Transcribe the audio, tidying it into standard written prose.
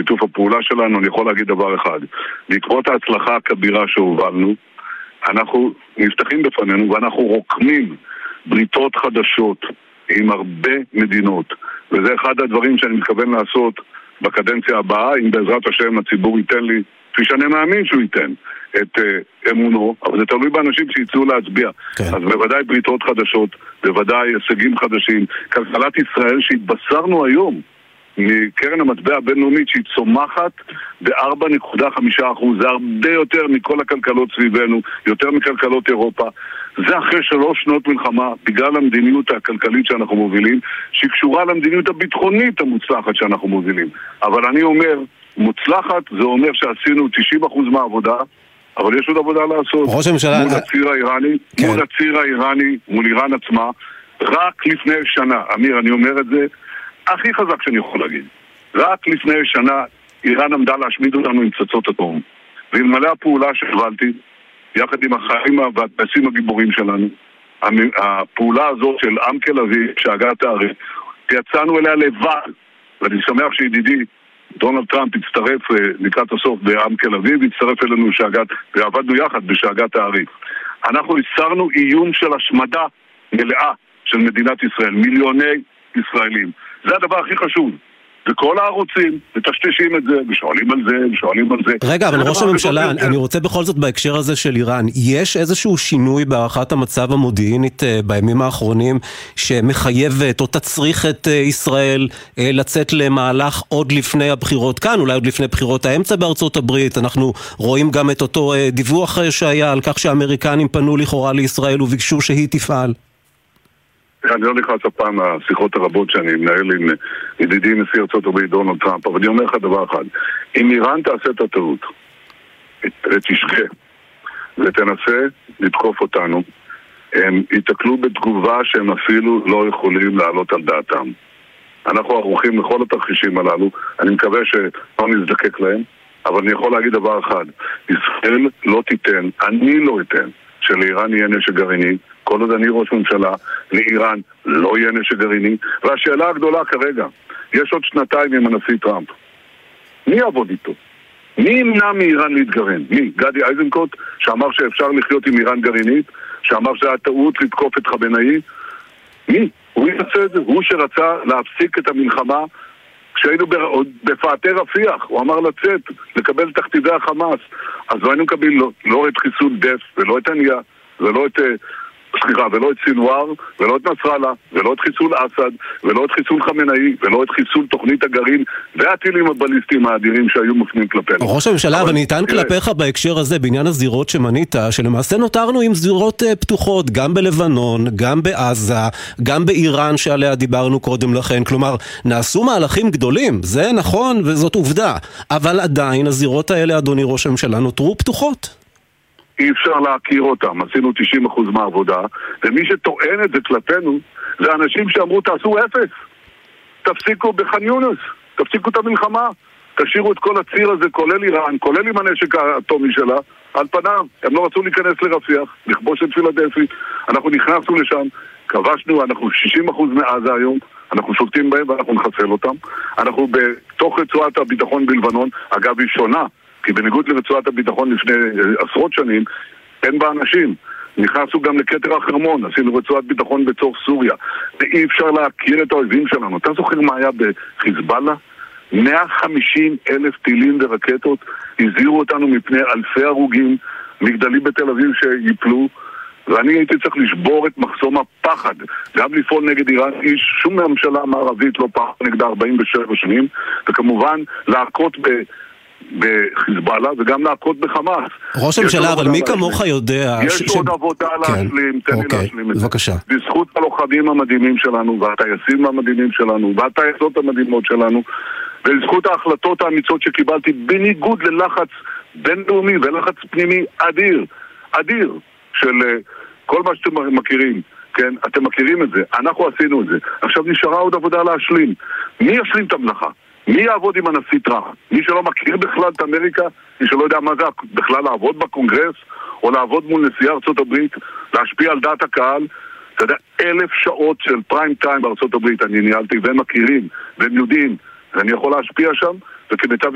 שיתוף הפעולה שלנו. אני יכול להגיד דבר אחד, בעקבות ההצלחה הכבירה שהובלנו, אנחנו נפתחים בפנינו ואנחנו רוקמים בריתות חדשות עם הרבה מדינות, וזה אחד הדברים שאני מתכוון לעשות בקדנציה הבאה, אם בעזרת השם הציבור ייתן לי, כפי שאני מאמין שהוא ייתן, את אמונו, אבל זה תלוי באנשים שיצאו להצביע. כן. אז בוודאי בריתות חדשות, בוודאי הישגים חדשים, כלכלת ישראל שהתבשרנו היום מקרן המטבע הבינלאומית שהיא צומחת ב-4.5%, זה הרבה יותר מכל הכלכלות סביבנו, יותר מכלכלות אירופה. זה אחרי 3 שנות מלחמה, בגלל המדיניות הכלכלית שאנחנו מובילים, שהיא קשורה למדיניות הביטחונית המוצלחת שאנחנו מובילים. אבל אני אומר, מוצלחת זה אומר שעשינו 90% מהעבודה, אבל יש עוד עבודה לעשות. ראש הממשלה... מול הציר האיראני, כן. מול הציר האיראני, מול איראן עצמה, רק לפני שנה, אמיר, אני אומר את זה, הכי חזק שאני יכול להגיד. רק לפני שנה איראן עמדה להשמיד אותנו עם פצצות אטום. ואלמלא הפעולה שהובלתי, יחד עם החיילים והטייסים הגיבורים שלנו, הפעולה הזאת של עמק אביב, שהגה תאריך, יצאנו אליה לבד. ואני שמח שידידי דונלד טראמפ הצטרף לקראת הסוף בעמק אביב, הצטרף אלינו שהגת, ועבדנו יחד בשהגת תאריך. אנחנו הסרנו איום של השמדה מלאה של מדינת ישראל, מיליוני ישראלים. זה הדבר הכי חשוב. וכל הערוצים מטשטשים את זה, ושואלים על זה, ושואלים על זה. רגע, אבל ראש הממשלה, אני רוצה בכל זאת בהקשר הזה של איראן, יש איזשהו שינוי בהערכת המצב המודיעינית בימים האחרונים, שמחייבת או תצריך את ישראל לצאת למהלך עוד לפני הבחירות כאן, אולי עוד לפני בחירות האמצע בארצות הברית? אנחנו רואים גם את אותו דיווח שהיה על כך שהאמריקנים פנו לכאורה לישראל וביקשו שהיא תפעל. אני לא נכנס הפעם לשיחות הרבות שאני מנהל עם ידידי נשיא ארצות הברית דונלד טראמפ, אבל אני אומר לך דבר אחד, אם איראן תעשה את הטעות, תשקה ותנסה לתקוף אותנו, הם יתקלו בתגובה שהם אפילו לא יכולים לעלות על דעתם. אנחנו ערוכים לכל התרחישים הללו, אני מקווה שלא נזדקק להם, אבל אני יכול להגיד דבר אחד, ישראל לא תיתן, אני לא אתן, שלאיראן יהיה נשק גרעיני, כל עוד אני ראש ממשלה, לאיראן לא יהיה נשק גרעיני. והשאלה הגדולה כרגע, יש עוד 2 עם הנשיא טראמפ. מי יעבוד איתו? מי ימנע מאיראן להתגרען? מי? גדי איזנקוט, שאמר שאפשר לחיות עם איראן גרעינית? שאמר שהיה טעות לתקוף את חמינאי? מי? הוא יעשה את זה. הוא שרצה להפסיק את המלחמה כשהיינו בפאתי רפיח. הוא אמר לצאת, לקבל תכתיבי החמאס. אז לא היינו מקבל לא את חיסול דף, ולא את עניה, ולא את סינואר, ולא את נסראללה, ולא את חיסול אסד, ולא את חיסול חמינאי, ולא את חיסול תוכנית הגרעין, והטילים הבליסטיים האדירים שהיו מופנים כלפינו. ראש הממשלה, אבל ניתן כלפיך בהקשר הזה, בעניין הזירות שמנית, שלמעשה נותרנו עם זירות פתוחות, גם בלבנון, גם בעזה, גם באיראן שעליה דיברנו קודם לכן, כלומר, נעשו מהלכים גדולים, זה נכון וזאת עובדה, אבל עדיין הזירות האלה, אדוני ראש הממשלה, נותרו פתוחות. אי אפשר להכיר אותם, עשינו 90% מהעבודה, ומי שטוען את זה כלפינו, זה אנשים שאמרו תעשו 0, תפסיקו בח'אן יונס, תפסיקו את המלחמה, תשאירו את כל הציר הזה, כולל איראן, כולל עם הנשק האטומי שלה, על פניו, הם לא רצו להיכנס לרפיח, לכבוש את פילדלפי, אנחנו נכנסנו לשם, כבשנו, אנחנו 60% מעזה היום, אנחנו שולטים בהם ואנחנו נחסל אותם, אנחנו בתוך רצועת הביטחון בלבנון, אגב היא שונה, כי בניגוד לרצועת הביטחון לפני עשרות שנים, אין בה אנשים. נכנסו גם לכתר החרמון, עשינו רצועת ביטחון בצורך סוריה. ואי אפשר להכיר את האויבים שלנו. אתה זוכר מה היה בחיזבאללה? 150,000 טילים ורקטות הזהירו אותנו מפני אלפי הרוגים, מגדלים בתל אביב שיפלו, ואני הייתי צריך לשבור את מחסום הפחד, גם לפעול נגד איראן, שום ממשלה מערבית לא פחד נגדה 47 שנים, וכמובן להכות בחיזבאללה וגם להכות בחמאס. ראש הממשלה, אבל מי כמוך יודע... יש עוד עבודה להשלים, תן לי להשלים את זה. בבקשה. בזכות הלוחמים המדהימים שלנו, והטייסים המדהימים שלנו, והטייסות המדהימות שלנו, ובזכות ההחלטות האמיצות שקיבלתי, בניגוד ללחץ בינלאומי ולחץ פנימי אדיר, של כל מה שאתם מכירים, כן? אתם מכירים את זה, אנחנו עשינו את זה. עכשיו נשארה עוד עבודה להשלים. מי ישלים את המלאכה? מי יעבוד עם הנשיא טראמפ? מי שלא מכיר בכלל את אמריקה? מי שלא יודע מה זה בכלל לעבוד בקונגרס? או לעבוד מול נשיא ארצות הברית? להשפיע על דעת הקהל? אתה יודע, 1,000 שעות של פריים טיים בארצות הברית אני ניהלתי, והם מכירים, והם יודעים, ואני יכול להשפיע שם, וכמיטב